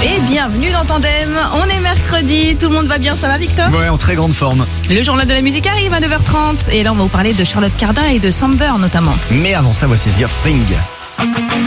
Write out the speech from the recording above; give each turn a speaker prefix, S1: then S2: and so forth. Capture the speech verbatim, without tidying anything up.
S1: Et bienvenue dans Tandem. On est mercredi, tout le monde va bien, ça va Victor ?
S2: Ouais, en très grande forme.
S1: Le journal de la musique arrive à neuf heures trente et là on va vous parler de Charlotte Cardin et de Samber notamment.
S2: Mais avant ça, voici The Offspring.